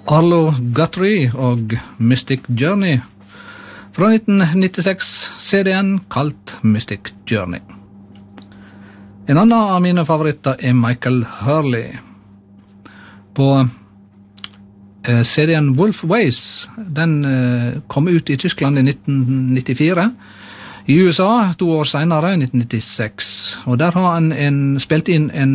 Arlo Guthrie og Mystic Journey fra 1996-serien kalt Mystic Journey. En annen av mine favoritter Michael Hurley. På serien Wolf Ways, den kom ut i Tyskland i 1994, i USA 2 år senere, 1996, og der har han spilt inn en